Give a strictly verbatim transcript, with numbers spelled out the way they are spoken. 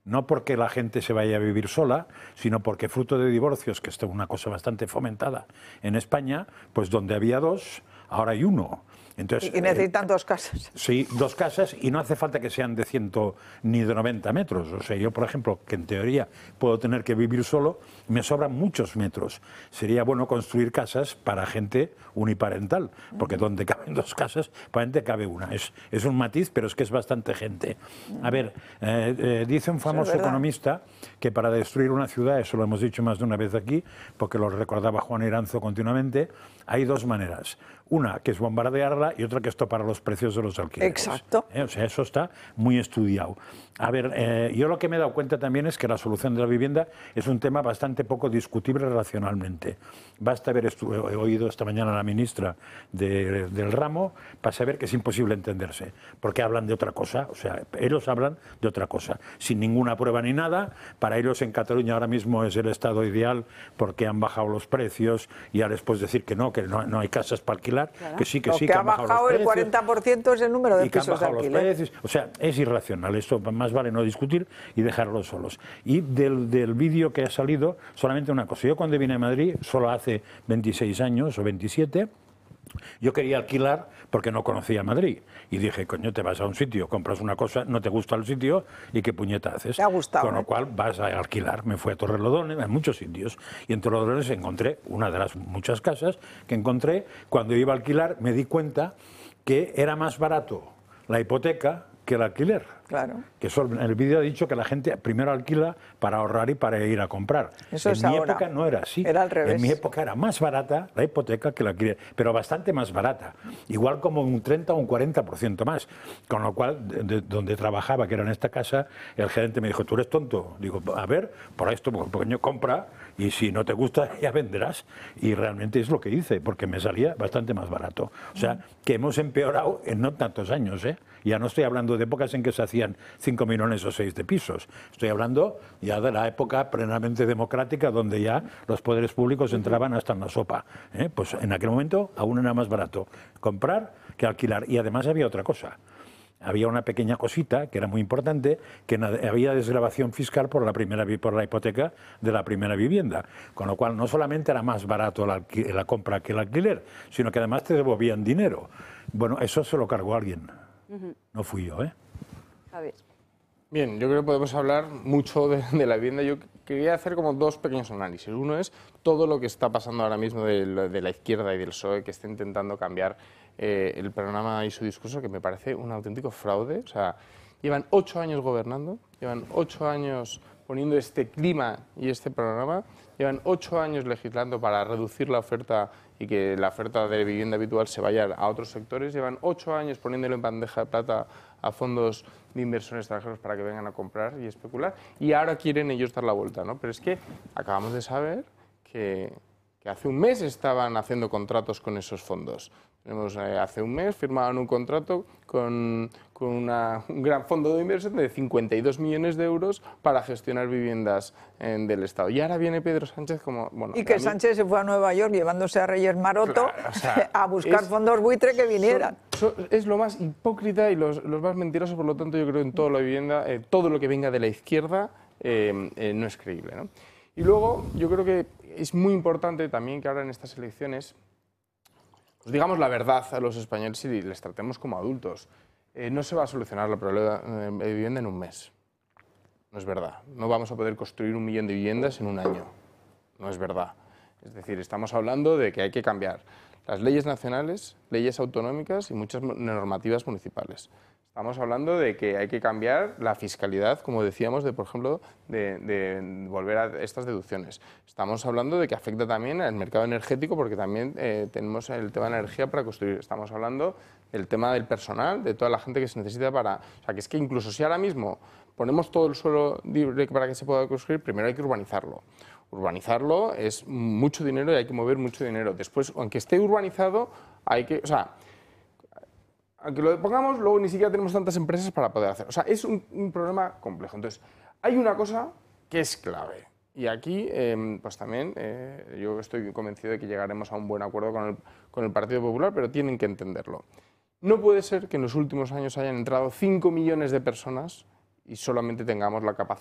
no porque la gente se vaya a vivir sola, sino porque fruto de divorcios, que esto es una cosa bastante fomentada en España, pues donde había dos, ahora hay uno. Entonces, y necesitan eh, dos casas. Sí, dos casas, y no hace falta que sean de cien ni de noventa metros. O sea, yo, por ejemplo, que en teoría puedo tener que vivir solo, me sobran muchos metros. Sería bueno construir casas para gente uniparental, porque donde caben dos casas, para gente cabe una. Es, es un matiz, pero es que es bastante gente. A ver, eh, eh, dice un famoso economista que para destruir una ciudad, eso lo hemos dicho más de una vez aquí, porque lo recordaba Juan Iranzo continuamente, hay dos maneras. Una, que es bombardearla, y otra, que es topar los precios de los alquileres. Exacto. ¿Eh? O sea, eso está muy estudiado. A ver, eh, yo lo que me he dado cuenta también es que la solución de la vivienda es un tema bastante poco discutible racionalmente. Basta haber he oído esta mañana a la ministra de, del ramo para saber que es imposible entenderse, porque hablan de otra cosa. O sea, ellos hablan de otra cosa, sin ninguna prueba ni nada. Para ellos en Cataluña ahora mismo es el estado ideal porque han bajado los precios, y ahora después decir que no, que no, no hay casas para alquilar. Claro. Que sí, que Lo sí, que, que ha bajado, bajado el cuarenta por ciento es el número de y que pisos han bajado de alquiler. Los precios. O sea, es irracional, esto más vale no discutir y dejarlos solos. Y del, del vídeo que ha salido, solamente una cosa. Yo cuando vine a Madrid, solo hace veintiséis años o veintisiete, yo quería alquilar porque no conocía Madrid. Y dije, coño, te vas a un sitio, compras una cosa, no te gusta el sitio, ¿y qué puñeta haces? Te ha gustado, Con lo ¿eh? cual vas a alquilar. Me fui a Torrelodones, en muchos sitios. Y en Torrelodones encontré una de las muchas casas que encontré. Cuando iba a alquilar me di cuenta que era más barato la hipoteca que el alquiler. Claro. Que eso, en el vídeo ha dicho que la gente primero alquila para ahorrar y para ir a comprar. Eso en es mi ahora. época no era así. Era al revés. En mi época era más barata la hipoteca que el alquiler, pero bastante más barata. Igual como un treinta o un cuarenta por ciento más. Con lo cual, de, de, donde trabajaba, que era en esta casa, el gerente me dijo, ¿tú eres tonto? Digo, a ver, por esto, porque compra, y si no te gusta, ya venderás. Y realmente es lo que hice, porque me salía bastante más barato. O sea, que hemos empeorado en no tantos años, ¿eh? Ya no estoy hablando de épocas en que se hacían cinco millones o seis de pisos. Estoy hablando ya de la época plenamente democrática, donde ya los poderes públicos entraban hasta en la sopa. ¿eh? Pues en aquel momento aún era más barato comprar que alquilar. Y además había otra cosa. Había una pequeña cosita que era muy importante, que había desgravación fiscal por la primera por la hipoteca de la primera vivienda, con lo cual no solamente era más barato la, la compra que el alquiler, sino que además te devolvían dinero. Bueno, eso se lo cargó alguien. Uh-huh. No fui yo, ¿eh? A ver. Bien, yo creo que podemos hablar mucho de, de la vivienda. Yo quería hacer como dos pequeños análisis. Uno es todo lo que está pasando ahora mismo de, de la izquierda y del P S O E, que está intentando cambiar eh, el programa y su discurso, que me parece un auténtico fraude. O sea, llevan ocho años gobernando, llevan ocho años poniendo este clima y este programa, llevan ocho años legislando para reducir la oferta y que la oferta de vivienda habitual se vaya a otros sectores, llevan ocho años poniéndolo en bandeja de plata a fondos de inversión extranjeros para que vengan a comprar y especular, y ahora quieren ellos dar la vuelta, ¿no? Pero es que acabamos de saber que, que hace un mes estaban haciendo contratos con esos fondos. Tenemos, eh, hace un mes firmaban un contrato con, con una, un gran fondo de inversión de cincuenta y dos millones de euros para gestionar viviendas en, del Estado. Y ahora viene Pedro Sánchez como... Bueno, y que mí, Sánchez se fue a Nueva York llevándose a Reyes Maroto, claro, o sea, a buscar es, fondos buitre que vinieran. Son, son, es lo más hipócrita y los, los más mentirosos, por lo tanto yo creo en toda la vivienda, eh, todo lo que venga de la izquierda eh, eh, no es creíble, ¿no? Y luego yo creo que es muy importante también que ahora en estas elecciones pues digamos la verdad a los españoles y les tratemos como adultos. Eh, no se va a solucionar el problema de vivienda en un mes. No es verdad. No vamos a poder construir un millón de viviendas en un año. No es verdad. Es decir, estamos hablando de que hay que cambiar las leyes nacionales, leyes autonómicas y muchas normativas municipales. Estamos hablando de que hay que cambiar la fiscalidad, como decíamos, de, por ejemplo, de, de volver a estas deducciones. Estamos hablando de que afecta también al mercado energético, porque también eh, tenemos el tema de la energía para construir. Estamos hablando del tema del personal, de toda la gente que se necesita para... O sea, que es que incluso si ahora mismo ponemos todo el suelo libre para que se pueda construir, primero hay que urbanizarlo. Urbanizarlo es mucho dinero y hay que mover mucho dinero. Después, aunque esté urbanizado, hay que... O sea, aunque lo pongamos, luego ni siquiera tenemos tantas empresas para poder hacer. O sea, es un, un problema complejo. Entonces, hay una cosa que es clave. Y aquí, eh, pues también, eh, yo estoy convencido de que llegaremos a un buen acuerdo con el, con el Partido Popular, pero tienen que entenderlo. No puede ser que en los últimos años hayan entrado cinco millones de personas y solamente tengamos la capacidad